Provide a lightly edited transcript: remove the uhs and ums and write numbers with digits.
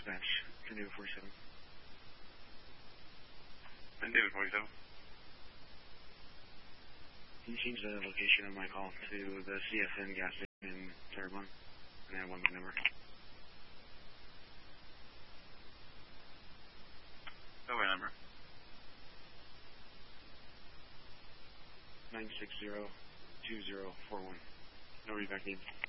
dispatch, Canoe 47. David 47. Can you change the location of my call to the CSN gas station in Terrebonne? And I have one big number. Subway number. 960-2041. No readback need.